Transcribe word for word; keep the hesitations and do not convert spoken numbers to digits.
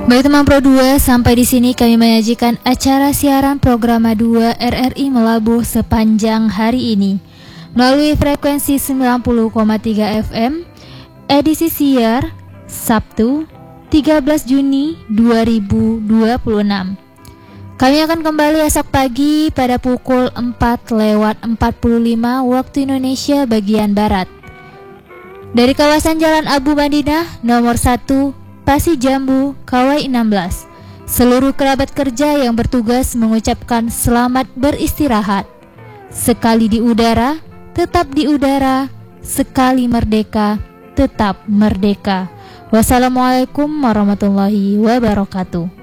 Baik teman Pro dua, sampai di sini kami menyajikan acara siaran program dua R R I Melabuh sepanjang hari ini melalui frekuensi sembilan puluh koma tiga F M, edisi siar Sabtu tiga belas Juni dua ribu dua puluh enam. Kami akan kembali esok pagi pada pukul empat lewat empat puluh lima waktu Indonesia bagian Barat dari kawasan Jalan Abu Madinah nomor satu Pasi Jambu, Kawai enam belas. Seluruh kerabat kerja yang bertugas mengucapkan selamat beristirahat. Sekali di udara, tetap di udara. Sekali merdeka, tetap merdeka. Wassalamualaikum warahmatullahi wabarakatuh.